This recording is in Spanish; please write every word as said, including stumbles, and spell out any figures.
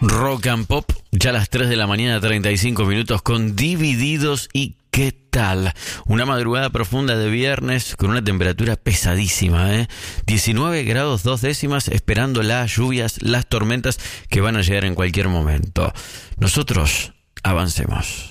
Rock and Pop, ya a las tres de la mañana, treinta y cinco minutos, con Divididos y ¿qué tal? Una madrugada profunda de viernes con una temperatura pesadísima, ¿eh? diecinueve grados dos décimas, esperando las lluvias, las tormentas que van a llegar en cualquier momento. Nosotros avancemos.